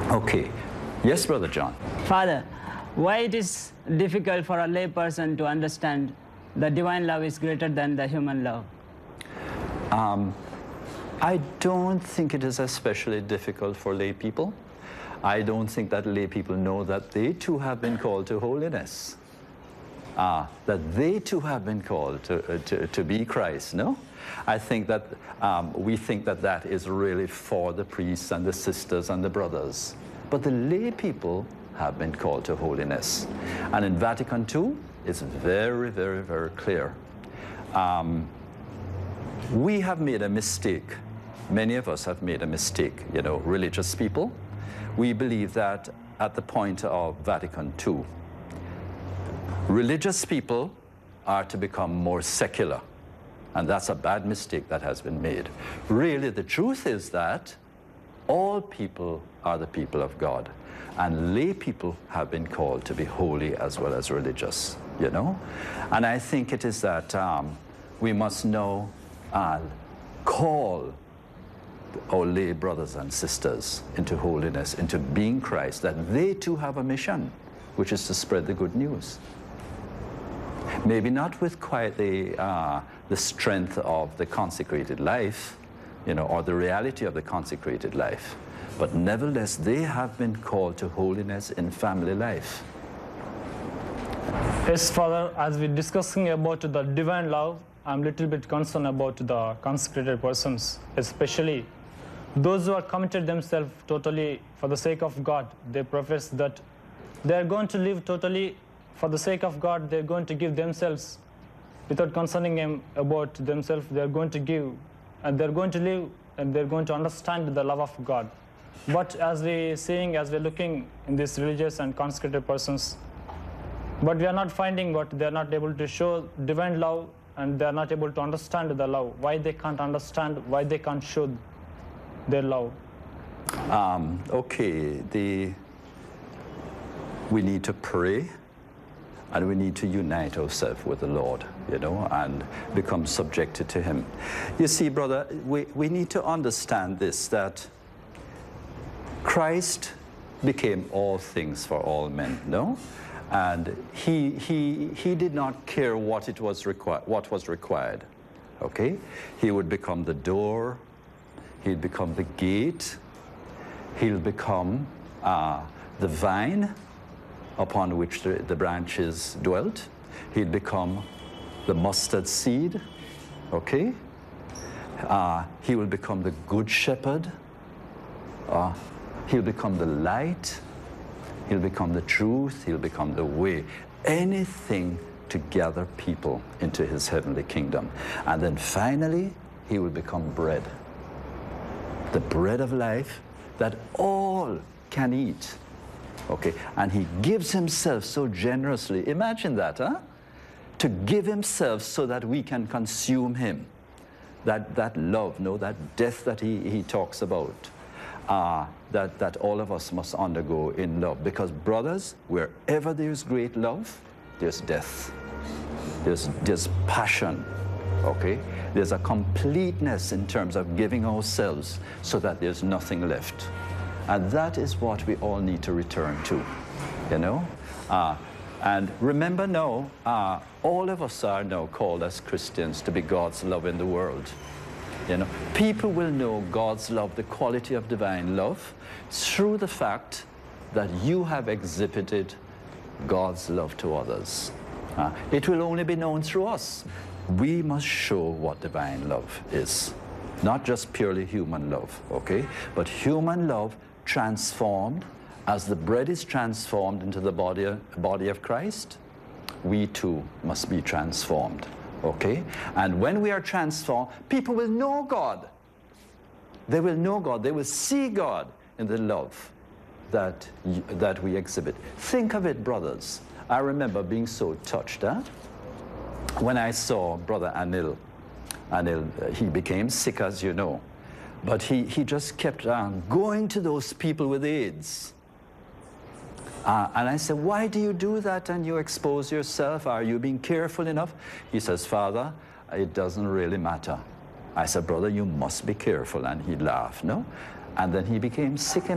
Okay. Yes, Brother John. Father, why it is difficult for a lay person to understand the divine love is greater than the human love? I don't think it is especially difficult for lay people. I don't think that lay people know that they too have been called to holiness. That they too have been called to be Christ, no? I think that we think that that is really for the priests and the sisters and the brothers. But the lay people have been called to holiness. And in Vatican II, it's very, very, very clear. We have made a mistake. Many of us have made a mistake, you know, religious people. We believe that at the point of Vatican II, religious people are to become more secular. And that's a bad mistake that has been made. Really, the truth is that all people are the people of God. And lay people have been called to be holy as well as religious, you know? And I think it is that we must now call our lay brothers and sisters into holiness, into being Christ, that they too have a mission, which is to spread the good news. Maybe not with quite the strength of the consecrated life, you know, or the reality of the consecrated life, but nevertheless, they have been called to holiness in family life. Yes, Father, as we're discussing about the divine love, I'm a little bit concerned about the consecrated persons, especially those who are committed themselves totally for the sake of God. They profess that they're going to live totally for the sake of God. They're going to give themselves without concerning them about themselves. They're going to give, and they're going to live, and they're going to understand the love of God. But as we're seeing, as we're looking in these religious and consecrated persons, but we are not finding what they're not able to show divine love, and they're not able to understand the love. Why they can't understand, why they can't show their love? Okay, we need to pray, and we need to unite ourselves with the Lord, you know, and become subjected to Him. You see, brother, we need to understand this, that Christ became all things for all men, no? And he did not care what was required, okay? He would become the door, he'd become the gate, he'll become the vine upon which the branches dwelt. He'd become the mustard seed, okay? He will become the good shepherd. He'll become the light. He'll become the truth. He'll become the way. Anything to gather people into his heavenly kingdom. And then finally, he will become bread. The bread of life that all can eat. Okay, and he gives himself so generously. Imagine that, huh? To give himself so that we can consume him. That love, no, that death that he talks about. That all of us must undergo in love. Because brothers, wherever there's great love, there's death. There's passion, okay? There's a completeness in terms of giving ourselves so that there's nothing left. And that is what we all need to return to, you know? And remember now, all of us are now called as Christians to be God's love in the world. You know, people will know God's love, the quality of divine love, through the fact that you have exhibited God's love to others. It will only be known through us. We must show what divine love is. Not just purely human love, okay? But human love transformed, as the bread is transformed into the body of Christ, we too must be transformed. Okay? And when we are transformed, people will know God. They will know God. They will see God in the love that we exhibit. Think of it, brothers. I remember being so touched, when I saw Brother Anil. Anil, he became sick, as you know. But he just kept going to those people with AIDS. And I said, why do you do that and you expose yourself? Are you being careful enough? He says, Father, it doesn't really matter. I said, brother, you must be careful. And he laughed, no? And then he became sick